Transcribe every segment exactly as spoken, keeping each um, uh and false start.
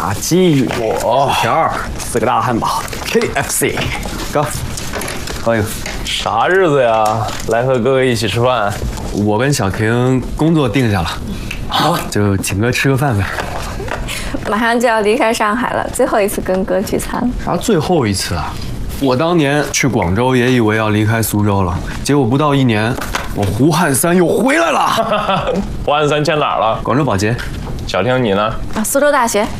炸鸡、薯条，四个大汉堡 ，K F C， 哥，喝一个。 啥日子呀？来和哥哥一起吃饭？ 我跟小婷工作定下了，好，就请哥吃个饭呗。 马上就要离开上海了，最后一次跟哥聚餐。 啥最后一次啊？我当年去广州也以为要离开苏州了，结果不到一年，我胡汉三又回来了。 胡汉三迁哪儿了？ 广州保洁。 小婷你呢？ 啊，苏州大学。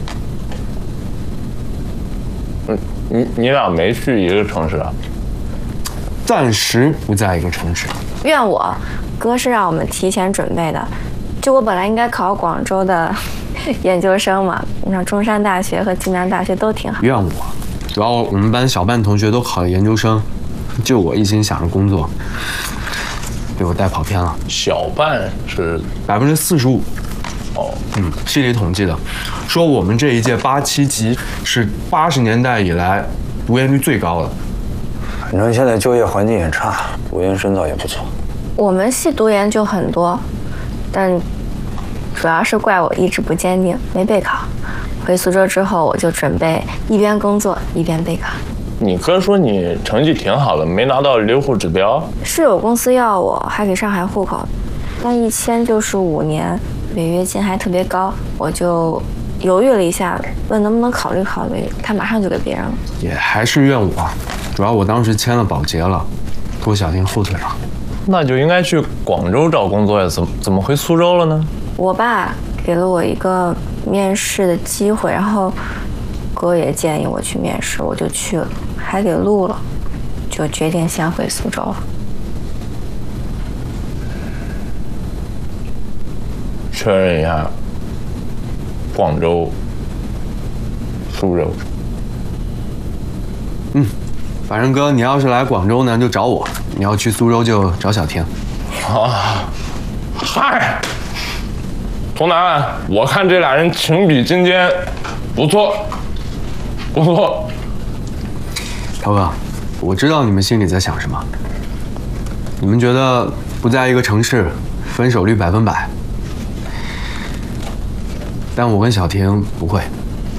嗯，你你俩没去一个城市啊？ 暂时不在一个城市。 怨我，哥是让我们提前准备的。就我本来应该考广州的研究生嘛，你像中山大学和暨南大学都挺好。 怨我，主要我们班小半同学都考了研究生，就我一心想着工作，被我带跑偏了。 小半是百分之四十五。 哦， 嗯，系里统计的，说我们这一届八七级是八十年代以来读研率最高的。 反正现在就业环境也差，读研深造也不错。 我们系读研就很多，但主要是怪我意志不坚定，没备考。回苏州之后，我就准备一边工作一边备考。 你哥说你成绩挺好的，没拿到留户指标？ 是有公司要我，还给上海户口，但一签就是五年，违约金还特别高，我就犹豫了一下，问能不能考虑考虑，他马上就给别人了。 也还是怨我，主要我当时签了保洁了，拖小婷后腿了。 那就应该去广州找工作呀，怎么怎么回苏州了呢？ 我爸给了我一个面试的机会，然后哥也建议我去面试，我就去了，还给录了，就决定先回苏州了。 确认一下，广州、苏州。 嗯，反正哥，你要是来广州呢，就找我；你要去苏州，就找小婷。 啊，嗨，童楠，我看这俩人情比金坚，不错，不错。 涛哥，我知道你们心里在想什么。你们觉得不在一个城市，分手率百分百。但我跟小婷不会。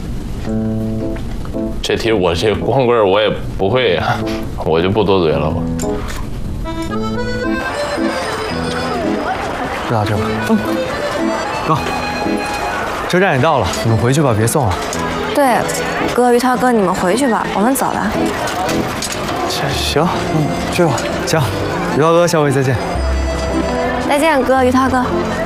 这题我这光棍我也不会呀，我就不多嘴了。 知道这个。嗯。哥，车站也到了，你们回去吧，别送了。 对，哥，于涛哥，你们回去吧，我们走了。 行，嗯，去吧。行，于涛哥，下回再见。 再见，哥，于涛哥。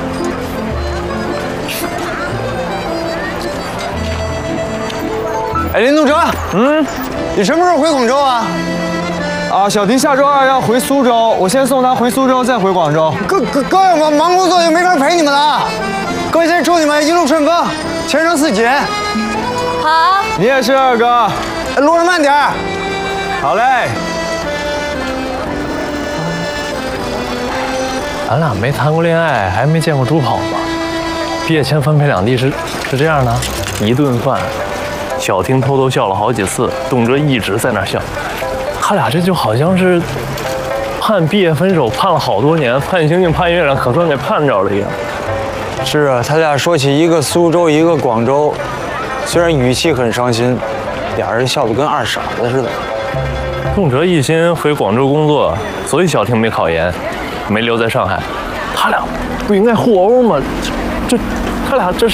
哎，林东哲，嗯，你什么时候回广州啊？ 啊，小婷下周二要回苏州，我先送她回苏州，再回广州。 哥哥哥要忙忙工作就没法陪你们了。哥先祝你们一路顺风，前程似锦。 好， 你也是，二哥。 路上慢点。 好嘞。 咱俩没谈过恋爱，还没见过猪跑吗？毕业前分配两地是是这样的，一顿饭。小婷偷偷笑了好几次，董哲一直在那笑，他俩这就好像是判毕业分手判了好多年，判星星判月亮，可算给判着了一样。 是啊，他俩说起一个苏州，一个广州，虽然语气很伤心，俩人笑得跟二傻子似的。 董哲一心回广州工作，所以小婷没考研，没留在上海。他俩不应该互殴吗？这这，他俩这。